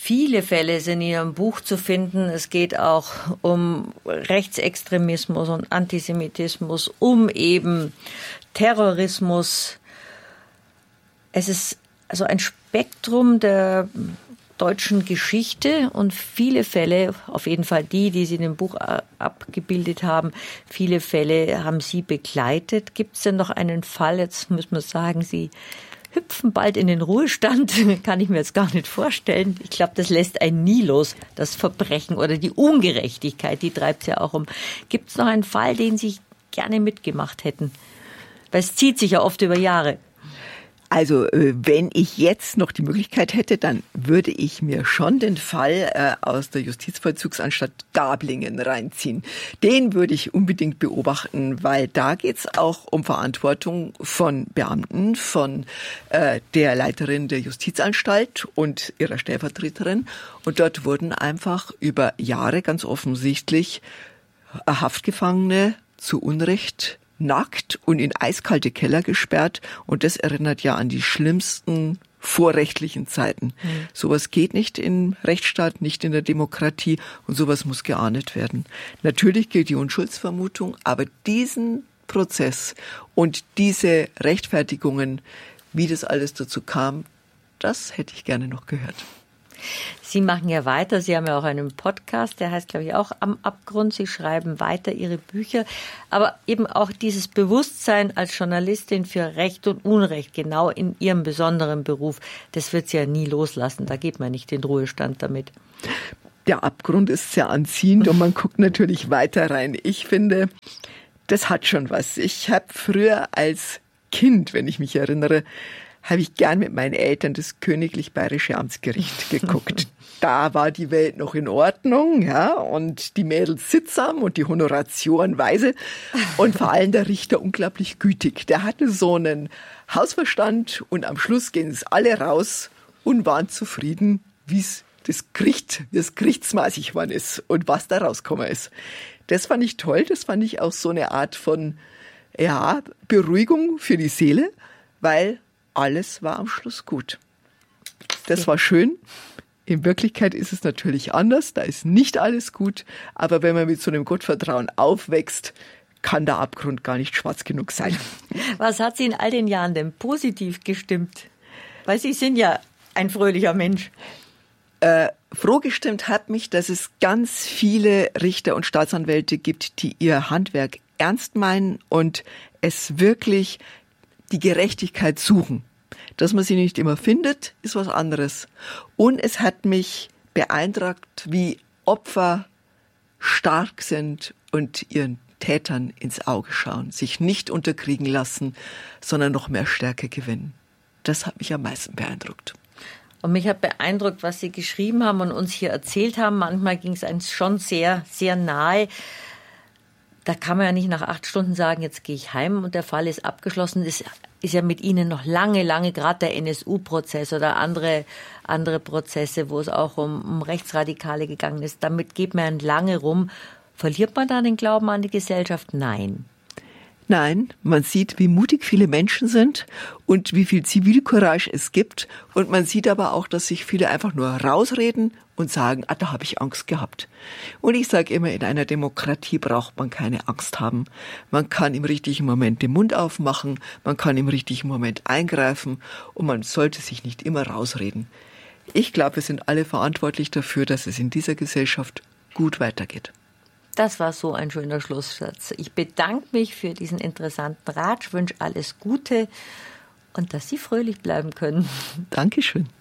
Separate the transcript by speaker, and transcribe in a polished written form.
Speaker 1: Viele Fälle sind in Ihrem Buch zu finden. Es geht auch um Rechtsextremismus und Antisemitismus, um eben Terrorismus. Es ist also ein Spektrum der deutschen Geschichte und viele Fälle, auf jeden Fall die Sie in dem Buch abgebildet haben, viele Fälle haben Sie begleitet. Gibt es denn noch einen Fall, jetzt muss man sagen, Sie hüpfen bald in den Ruhestand, kann ich mir jetzt gar nicht vorstellen. Ich glaube, das lässt einen nie los, das Verbrechen oder die Ungerechtigkeit, die treibt es ja auch um. Gibt es noch einen Fall, den Sie gerne mitgemacht hätten? Weil es zieht sich ja oft über Jahre.
Speaker 2: Also wenn ich jetzt noch die Möglichkeit hätte, dann würde ich mir schon den Fall aus der Justizvollzugsanstalt Gablingen reinziehen. Den würde ich unbedingt beobachten, weil da geht's auch um Verantwortung von Beamten, von der Leiterin der Justizanstalt und ihrer Stellvertreterin. Und dort wurden einfach über Jahre ganz offensichtlich Haftgefangene zu Unrecht nackt und in eiskalte Keller gesperrt. Und das erinnert ja an die schlimmsten vorrechtlichen Zeiten. Sowas geht nicht im Rechtsstaat, nicht in der Demokratie und sowas muss geahndet werden. Natürlich gilt die Unschuldsvermutung, aber diesen Prozess und diese Rechtfertigungen, wie das alles dazu kam, das hätte ich gerne noch gehört.
Speaker 1: Sie machen ja weiter. Sie haben ja auch einen Podcast, der heißt, glaube ich, auch Am Abgrund. Sie schreiben weiter Ihre Bücher. Aber eben auch dieses Bewusstsein als Journalistin für Recht und Unrecht, genau in Ihrem besonderen Beruf, das wird Sie ja nie loslassen. Da geht man nicht in den Ruhestand damit.
Speaker 2: Der Abgrund ist sehr anziehend und man guckt natürlich weiter rein. Ich finde, das hat schon was. Ich habe früher als Kind, wenn ich mich erinnere, habe ich gern mit meinen Eltern das Königlich Bayerische Amtsgericht geguckt. Da war die Welt noch in Ordnung, ja, und die Mädels sittsam und die Honoratioren weise und vor allem der Richter unglaublich gütig. Der hatte so einen Hausverstand und am Schluss gehen es alle raus und waren zufrieden, wie es das gerichtsmäßig geworden ist und was da rausgekommen ist. Das fand ich toll, das fand ich auch so eine Art von, ja, Beruhigung für die Seele, weil alles war am Schluss gut. Das war schön. In Wirklichkeit ist es natürlich anders. Da ist nicht alles gut. Aber wenn man mit so einem Gottvertrauen aufwächst, kann der Abgrund gar nicht schwarz genug sein.
Speaker 1: Was hat Sie in all den Jahren denn positiv gestimmt? Weil Sie sind ja ein fröhlicher Mensch.
Speaker 2: Froh gestimmt hat mich, dass es ganz viele Richter und Staatsanwälte gibt, die ihr Handwerk ernst meinen und es wirklich die Gerechtigkeit suchen. Dass man sie nicht immer findet, ist was anderes. Und es hat mich beeindruckt, wie Opfer stark sind und ihren Tätern ins Auge schauen, sich nicht unterkriegen lassen, sondern noch mehr Stärke gewinnen. Das hat mich am meisten beeindruckt.
Speaker 1: Und mich hat beeindruckt, was Sie geschrieben haben und uns hier erzählt haben. Manchmal ging es einem schon sehr, sehr nahe. Da kann man ja nicht nach 8 Stunden sagen, jetzt gehe ich heim und der Fall ist abgeschlossen. Das ist ja mit Ihnen noch lange, gerade der NSU-Prozess oder andere Prozesse, wo es auch um Rechtsradikale gegangen ist. Damit geht man lange rum. Verliert man da den Glauben an die Gesellschaft? Nein.
Speaker 2: Nein, man sieht, wie mutig viele Menschen sind und wie viel Zivilcourage es gibt. Und man sieht aber auch, dass sich viele einfach nur rausreden und sagen, da habe ich Angst gehabt. Und ich sage immer, in einer Demokratie braucht man keine Angst haben. Man kann im richtigen Moment den Mund aufmachen, man kann im richtigen Moment eingreifen und man sollte sich nicht immer rausreden. Ich glaube, wir sind alle verantwortlich dafür, dass es in dieser Gesellschaft gut weitergeht.
Speaker 1: Das war so ein schöner Schlusssatz. Ich bedanke mich für diesen interessanten Rat, wünsche alles Gute und dass Sie fröhlich bleiben können.
Speaker 2: Dankeschön.